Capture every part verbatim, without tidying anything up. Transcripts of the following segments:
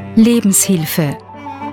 Lebenshilfe.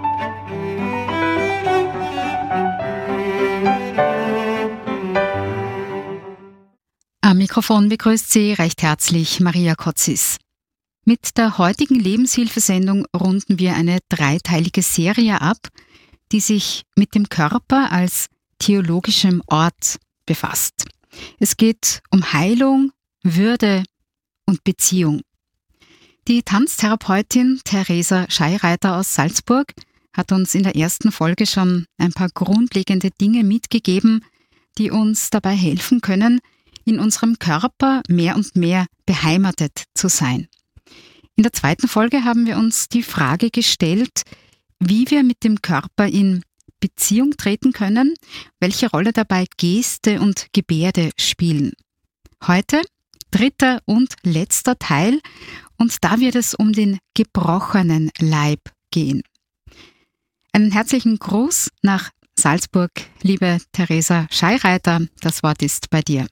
Am Mikrofon begrüßt Sie recht herzlich Maria Kotzis. Mit der heutigen Lebenshilfesendung runden wir eine dreiteilige Serie ab, die sich mit dem Körper als theologischem Ort befasst. Es geht um Heilung, Würde und Beziehung. Die Tanztherapeutin Theresa Scheireiter aus Salzburg hat uns in der ersten Folge schon ein paar grundlegende Dinge mitgegeben, die uns dabei helfen können, in unserem Körper mehr und mehr beheimatet zu sein. In der zweiten Folge haben wir uns die Frage gestellt, wie wir mit dem Körper in Beziehung treten können, welche Rolle dabei Geste und Gebärde spielen. Heute dritter und letzter Teil, und da wird es um den gebrochenen Leib gehen. Einen herzlichen Gruß nach Salzburg, liebe Theresa Scheireiter. Das Wort ist bei dir.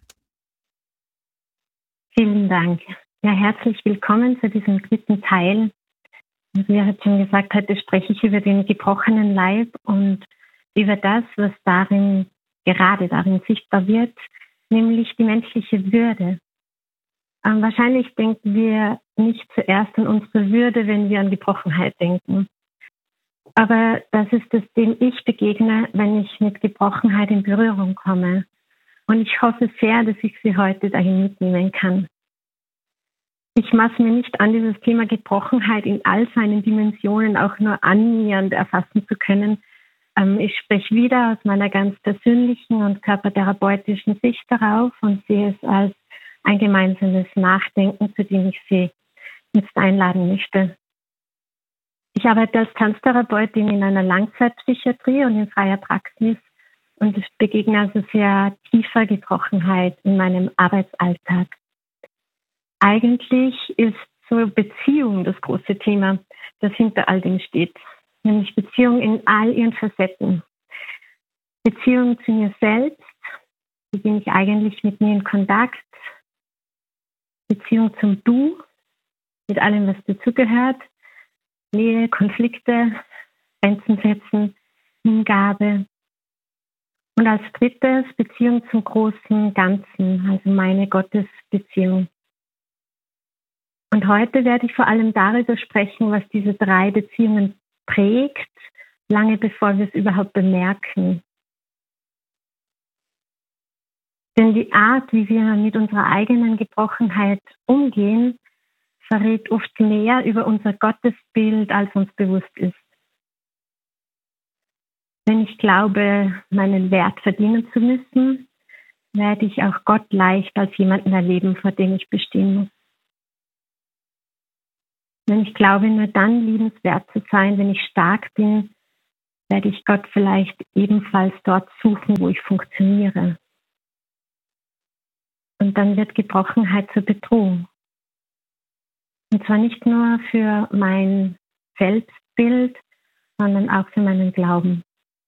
Vielen Dank. Ja, herzlich willkommen zu diesem dritten Teil. Wie er hat schon gesagt, heute spreche ich über den gebrochenen Leib und über das, was darin, gerade darin sichtbar wird, nämlich die menschliche Würde. Ähm, wahrscheinlich denken wir nicht zuerst an unsere Würde, wenn wir an Gebrochenheit denken. Aber das ist es, dem ich begegne, wenn ich mit Gebrochenheit in Berührung komme. Und ich hoffe sehr, dass ich Sie heute dahin mitnehmen kann. Ich maße mir nicht an, dieses Thema Gebrochenheit in all seinen Dimensionen auch nur annähernd erfassen zu können. Ähm, ich spreche wieder aus meiner ganz persönlichen und körpertherapeutischen Sicht darauf und sehe es als ein gemeinsames Nachdenken, zu dem ich Sie jetzt einladen möchte. Ich arbeite als Tanztherapeutin in einer Langzeitpsychiatrie und in freier Praxis und ich begegne also sehr tiefer Gebrochenheit in meinem Arbeitsalltag. Eigentlich ist so Beziehung das große Thema, das hinter all dem steht, nämlich Beziehung in all ihren Facetten. Beziehung zu mir selbst, wie bin ich eigentlich mit mir in Kontakt? Beziehung zum Du, mit allem, was dazugehört, Nähe, Konflikte, Grenzen setzen, Hingabe. Und als drittes Beziehung zum großen Ganzen, also meine Gottesbeziehung. Und heute werde ich vor allem darüber sprechen, was diese drei Beziehungen prägt, lange bevor wir es überhaupt bemerken. Denn die Art, wie wir mit unserer eigenen Gebrochenheit umgehen, verrät oft mehr über unser Gottesbild, als uns bewusst ist. Wenn ich glaube, meinen Wert verdienen zu müssen, werde ich auch Gott leicht als jemanden erleben, vor dem ich bestehen muss. Wenn ich glaube, nur dann liebenswert zu sein, wenn ich stark bin, werde ich Gott vielleicht ebenfalls dort suchen, wo ich funktioniere. Und dann wird Gebrochenheit zur Bedrohung. Und zwar nicht nur für mein Selbstbild, sondern auch für meinen Glauben.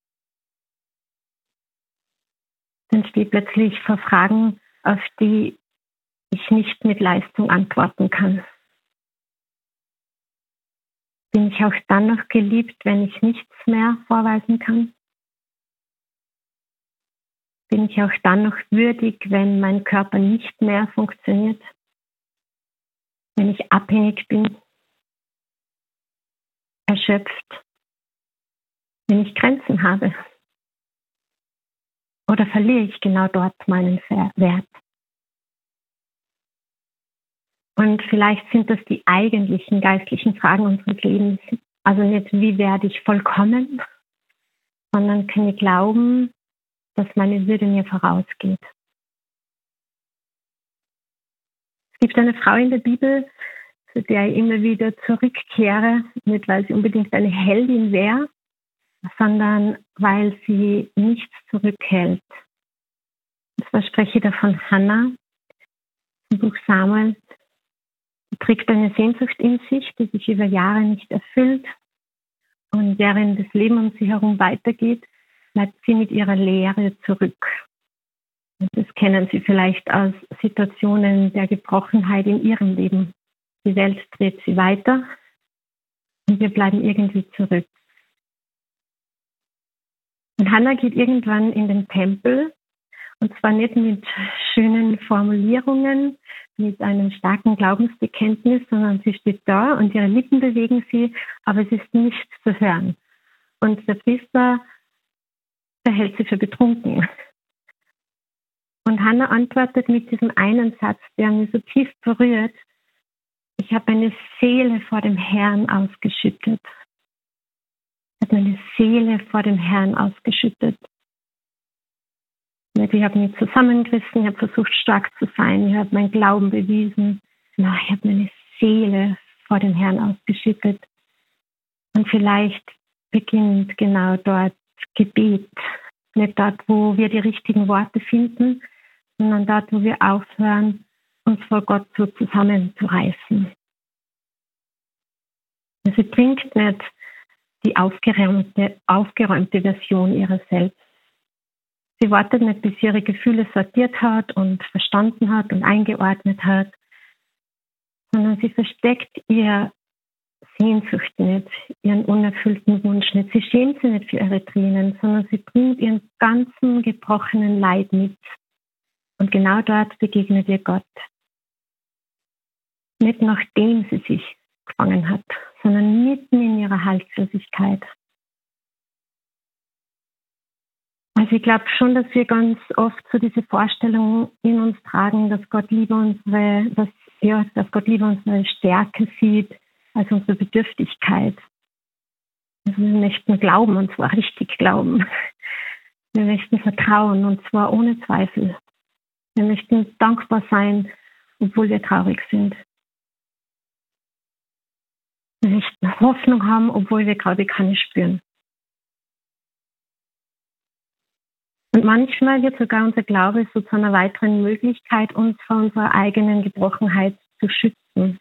Dann stehe ich plötzlich vor Fragen, auf die ich nicht mit Leistung antworten kann. Bin ich auch dann noch geliebt, wenn ich nichts mehr vorweisen kann? Bin ich auch dann noch würdig, wenn mein Körper nicht mehr funktioniert? Wenn ich abhängig bin? Erschöpft? Wenn ich Grenzen habe? Oder verliere ich genau dort meinen Wert? Und vielleicht sind das die eigentlichen geistlichen Fragen unseres Lebens. Also nicht, wie werde ich vollkommen, sondern kann ich glauben, dass meine Würde mir vorausgeht. Es gibt eine Frau in der Bibel, zu der ich immer wieder zurückkehre, nicht weil sie unbedingt eine Heldin wäre, sondern weil sie nichts zurückhält. Und zwar spreche ich da von Hannah im Buch Samuel. Sie trägt eine Sehnsucht in sich, die sich über Jahre nicht erfüllt. Und während das Leben um sie herum weitergeht, bleibt sie mit ihrer Leere zurück. Und das kennen Sie vielleicht aus Situationen der Gebrochenheit in Ihrem Leben. Die Welt dreht sie weiter und wir bleiben irgendwie zurück. Und Hannah geht irgendwann in den Tempel, und zwar nicht mit schönen Formulierungen, mit einem starken Glaubensbekenntnis, sondern sie steht da und ihre Lippen bewegen sie, aber es ist nichts zu hören. Und der Priester, der hält sie für betrunken. Und Hannah antwortet mit diesem einen Satz, der mich so tief berührt: Ich habe meine Seele vor dem Herrn ausgeschüttet. Ich habe meine Seele vor dem Herrn ausgeschüttet. Ich habe mich zusammengerissen, ich habe versucht, stark zu sein, ich habe meinen Glauben bewiesen. Na, ich habe meine Seele vor dem Herrn ausgeschüttet. Und vielleicht beginnt genau dort Gebet. Nicht dort, wo wir die richtigen Worte finden, sondern dort, wo wir aufhören, uns vor Gott so zusammenzureißen. Sie bringt nicht die aufgeräumte, aufgeräumte Version ihrer selbst. Sie wartet nicht, bis sie ihre Gefühle sortiert hat und verstanden hat und eingeordnet hat, sondern sie versteckt ihr Sehnsucht nicht, ihren unerfüllten Wunsch nicht. Sie schämt sich nicht für ihre Tränen, sondern sie bringt ihren ganzen gebrochenen Leid mit. Und genau dort begegnet ihr Gott. Nicht nachdem sie sich gefangen hat, sondern mitten in ihrer Haltlosigkeit. Also ich glaube schon, dass wir ganz oft so diese Vorstellung in uns tragen, dass Gott lieber unsere, dass, ja, dass Gott lieber unsere Stärke sieht als unsere Bedürftigkeit. Also wir möchten glauben, und zwar richtig glauben. Wir möchten vertrauen, und zwar ohne Zweifel. Wir möchten dankbar sein, obwohl wir traurig sind. Wir möchten Hoffnung haben, obwohl wir gerade keine spüren. Und manchmal wird sogar unser Glaube so zu einer weiteren Möglichkeit, uns vor unserer eigenen Gebrochenheit zu schützen.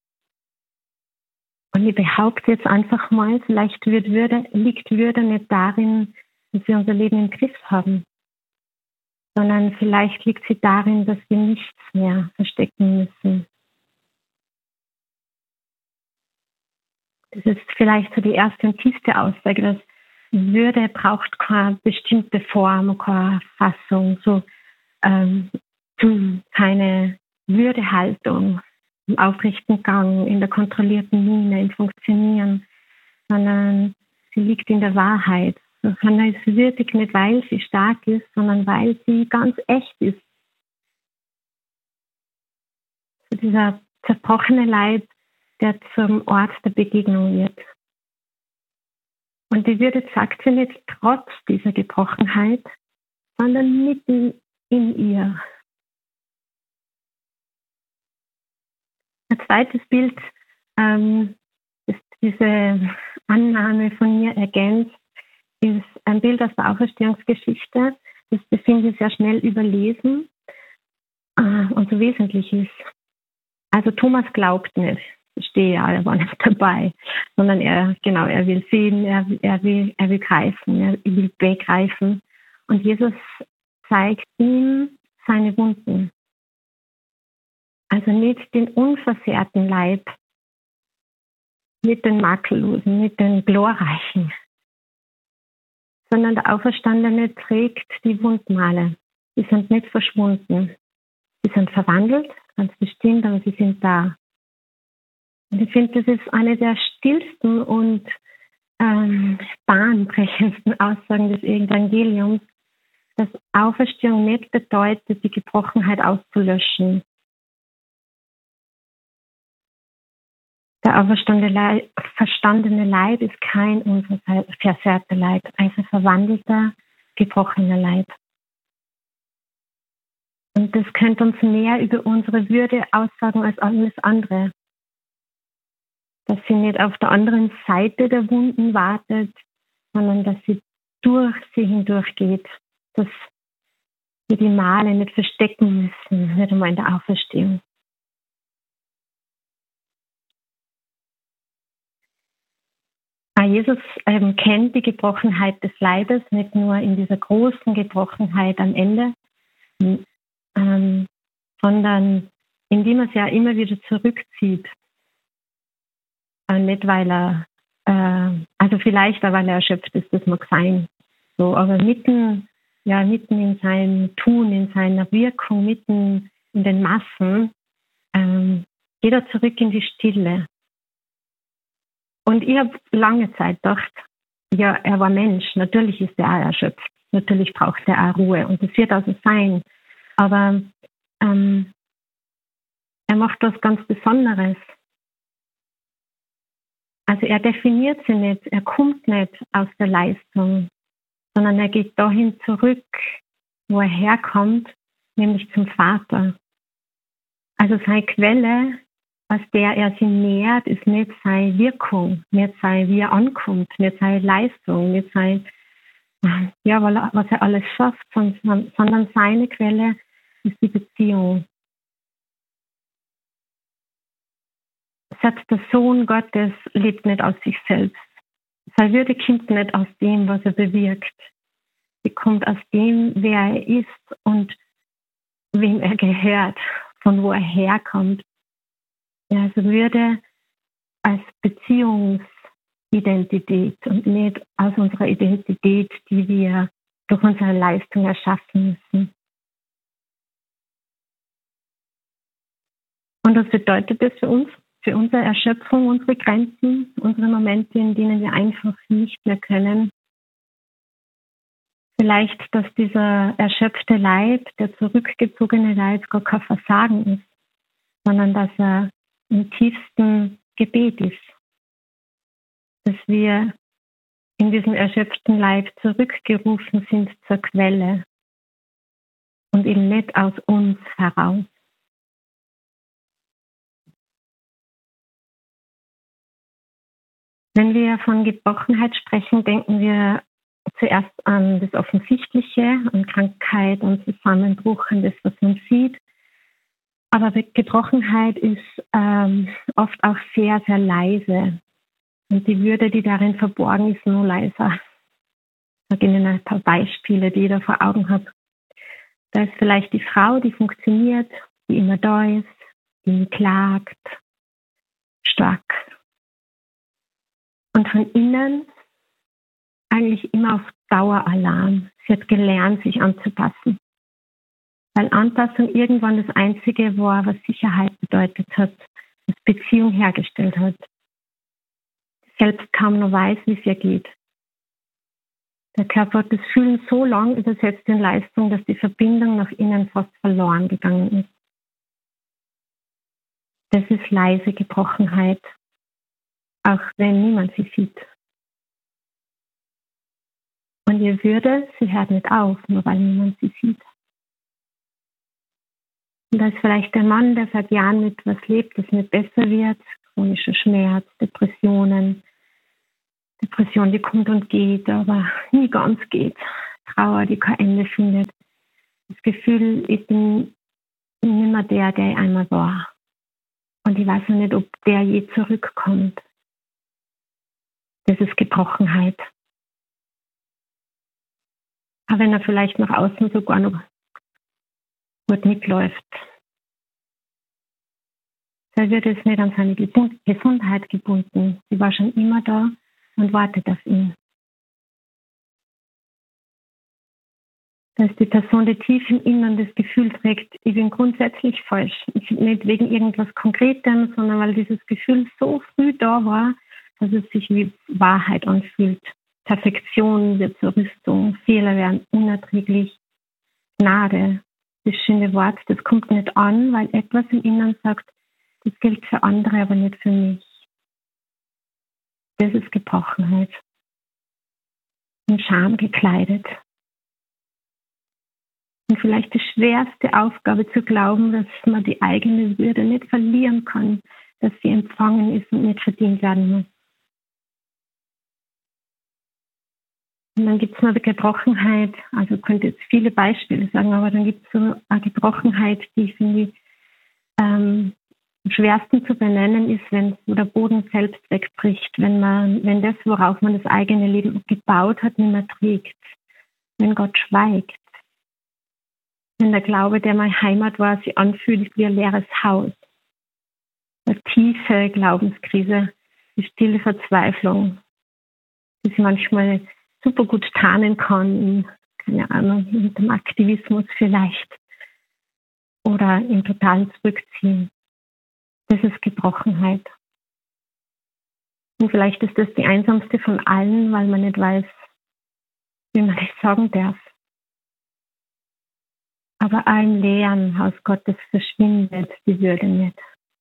Und ich behaupte jetzt einfach mal, vielleicht wird Würde, liegt Würde nicht darin, dass wir unser Leben im Griff haben, sondern vielleicht liegt sie darin, dass wir nichts mehr verstecken müssen. Das ist vielleicht so die erste und tiefste Aussage, dass Würde braucht keine bestimmte Form, keine Fassung, so ähm, keine Würdehaltung im aufrechten Gang, in der kontrollierten Miene, im Funktionieren, sondern sie liegt in der Wahrheit. Hannah ist würdig nicht, weil sie stark ist, sondern weil sie ganz echt ist. So dieser zerbrochene Leib, der zum Ort der Begegnung wird. Und die Würde zeigt sie nicht trotz dieser Gebrochenheit, sondern mitten in ihr. Ein zweites Bild, ähm, das diese Annahme von mir ergänzt, ist ein Bild aus der Auferstehungsgeschichte, das finde ich sehr schnell überlesen äh, und so wesentlich ist. Also Thomas glaubt nicht. Ich stehe ja, er war nicht dabei, sondern er, genau, er will sehen, er, er, will, er will greifen, er will begreifen. Und Jesus zeigt ihm seine Wunden. Also nicht den unversehrten Leib, nicht den makellosen, nicht den glorreichen, sondern der Auferstandene trägt die Wundmale. Die sind nicht verschwunden. Sie sind verwandelt, ganz bestimmt, aber sie sind da. Und ich finde, das ist eine der stillsten und ähm, bahnbrechendsten Aussagen des Evangeliums, dass Auferstehung nicht bedeutet, die Gebrochenheit auszulöschen. Der auferstandene verstandene Leib ist kein unversehrter Leib, ein verwandelter, gebrochener Leib. Und das könnte uns mehr über unsere Würde aussagen als alles andere. Dass sie nicht auf der anderen Seite der Wunden wartet, sondern dass sie durch sie hindurchgeht. Dass wir die Male nicht verstecken müssen, nicht einmal in der Auferstehung. Jesus ähm, kennt die Gebrochenheit des Leibes, nicht nur in dieser großen Gebrochenheit am Ende, ähm, sondern indem er es ja immer wieder zurückzieht. Und nicht, weil er äh, also vielleicht auch, weil er erschöpft ist, das mag sein. So, aber mitten, ja, mitten in seinem Tun, in seiner Wirkung, mitten in den Massen, ähm, geht er zurück in die Stille. Und ich habe lange Zeit gedacht, ja, er war Mensch, natürlich ist er auch erschöpft, natürlich braucht er auch Ruhe und das wird also sein. Aber ähm, er macht was ganz Besonderes. Also er definiert sie nicht, er kommt nicht aus der Leistung, sondern er geht dahin zurück, wo er herkommt, nämlich zum Vater. Also seine Quelle, aus der er sich nährt, ist nicht seine Wirkung, nicht seine, wie er ankommt, nicht seine Leistung, nicht seine, ja, was er alles schafft, sondern seine Quelle ist die Beziehung. Selbst der Sohn Gottes lebt nicht aus sich selbst. Seine Würde kommt nicht aus dem, was er bewirkt. Sie kommt aus dem, wer er ist und wem er gehört, von wo er herkommt. Ja, also Würde als Beziehungsidentität und nicht aus unserer Identität, die wir durch unsere Leistung erschaffen müssen. Und was bedeutet das für uns? Für unsere Erschöpfung, unsere Grenzen, unsere Momente, in denen wir einfach nicht mehr können. Vielleicht, dass dieser erschöpfte Leib, der zurückgezogene Leib gar kein Versagen ist, sondern dass er im tiefsten Gebet ist. Dass wir in diesem erschöpften Leib zurückgerufen sind zur Quelle und eben nicht aus uns heraus. Wenn wir von Gebrochenheit sprechen, denken wir zuerst an das Offensichtliche, an Krankheit und Zusammenbruch, an das, was man sieht. Aber Gebrochenheit ist ähm, oft auch sehr, sehr leise. Und die Würde, die darin verborgen ist, nur leiser. Ich sage Ihnen ein paar Beispiele, die ich da vor Augen habe. Da ist vielleicht die Frau, die funktioniert, die immer da ist, die klagt, stark. Und von innen eigentlich immer auf Daueralarm. Sie hat gelernt, sich anzupassen. Weil Anpassung irgendwann das Einzige war, was Sicherheit bedeutet hat, was Beziehung hergestellt hat. Selbst kaum noch weiß, wie es ihr geht. Der Körper hat das Fühlen so lang übersetzt in Leistung, dass die Verbindung nach innen fast verloren gegangen ist. Das ist leise Gebrochenheit, auch wenn niemand sie sieht. Und ihr Würde, sie hört nicht auf, nur weil niemand sie sieht. Und da ist vielleicht der Mann, der seit Jahren mit was lebt, das nicht besser wird, chronischer Schmerz, Depressionen, Depression, die kommt und geht, aber nie ganz geht. Trauer, die kein Ende findet. Das Gefühl, ich bin nicht mehr der, der ich einmal war. Und ich weiß noch nicht, ob der je zurückkommt. Das ist Gebrochenheit. Aber wenn er vielleicht nach außen sogar noch gut mitläuft, dann wird es nicht an seine Gesundheit gebunden. Sie war schon immer da und wartet auf ihn. Dass die Person, die tief im Innern das Gefühl trägt, ich bin grundsätzlich falsch. Nicht wegen irgendwas Konkretem, sondern weil dieses Gefühl so früh da war, dass es sich wie Wahrheit anfühlt. Perfektion wird zur Rüstung, Fehler werden unerträglich. Gnade, das schöne Wort, das kommt nicht an, weil etwas im Innern sagt, das gilt für andere, aber nicht für mich. Das ist Gebrochenheit. In Scham gekleidet. Und vielleicht die schwerste Aufgabe zu glauben, dass man die eigene Würde nicht verlieren kann, dass sie empfangen ist und nicht verdient werden muss. Und dann gibt es noch die Gebrochenheit, also ich könnte jetzt viele Beispiele sagen, aber dann gibt es so eine Gebrochenheit, die finde ich ähm, am schwersten zu benennen ist, wenn wo der Boden selbst wegbricht, wenn man, wenn das, worauf man das eigene Leben gebaut hat, nicht mehr trägt, wenn Gott schweigt, wenn der Glaube, der mal Heimat war, sich anfühlt wie ein leeres Haus, eine tiefe Glaubenskrise, die stille Verzweiflung, die sie manchmal super gut tarnen kann, in, keine Ahnung, in dem Aktivismus vielleicht oder im totalen Zurückziehen. Das ist Gebrochenheit. Und vielleicht ist das die einsamste von allen, weil man nicht weiß, wie man das sagen darf. Aber allen Lehren aus Gottes verschwindet die Würde nicht.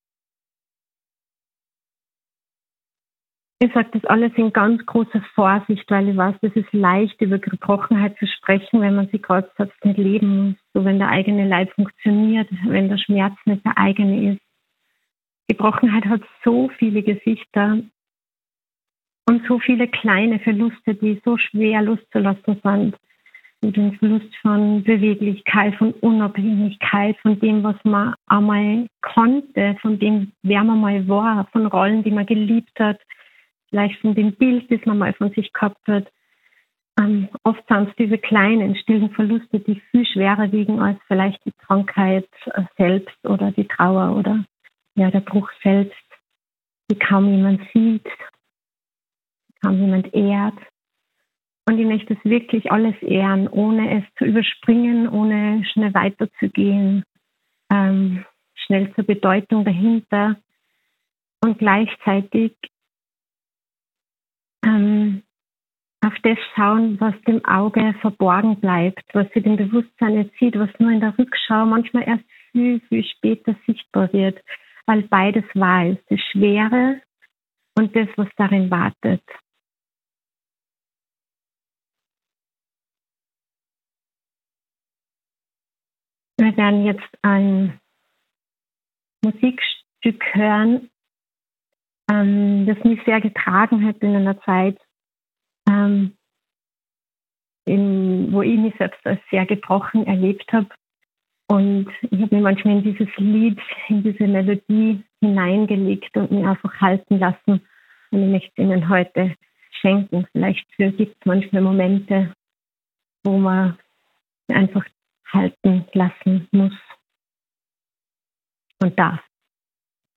Ich sage das alles in ganz großer Vorsicht, weil ich weiß, es ist leicht, über Gebrochenheit zu sprechen, wenn man sie gerade selbst nicht leben muss. So, wenn der eigene Leib funktioniert, wenn der Schmerz nicht der eigene ist. Gebrochenheit hat so viele Gesichter und so viele kleine Verluste, die so schwer loszulassen sind. Und den Verlust von Beweglichkeit, von Unabhängigkeit, von dem, was man einmal konnte, von dem, wer man mal war, von Rollen, die man geliebt hat, vielleicht von dem Bild, das man mal von sich gehabt hat. Ähm, oft sind es diese kleinen, stillen Verluste, die viel schwerer wiegen als vielleicht die Krankheit selbst oder die Trauer oder ja, der Bruch selbst, die kaum jemand sieht, kaum jemand ehrt. Und ich möchte es wirklich alles ehren, ohne es zu überspringen, ohne schnell weiterzugehen, ähm, schnell zur Bedeutung dahinter und gleichzeitig ähm, auf das schauen, was dem Auge verborgen bleibt, was sich dem Bewusstsein nicht sieht, was nur in der Rückschau manchmal erst viel, viel später sichtbar wird, weil beides wahr ist, das Schwere und das, was darin wartet. Wir werden jetzt ein Musikstück hören, ähm, das mich sehr getragen hat in einer Zeit, ähm, in, wo ich mich selbst als sehr gebrochen erlebt habe. Und ich habe mich manchmal in dieses Lied, in diese Melodie hineingelegt und mich einfach halten lassen. Und ich möchte es Ihnen heute schenken. Vielleicht gibt es manchmal Momente, wo man einfach halten lassen muss und darf.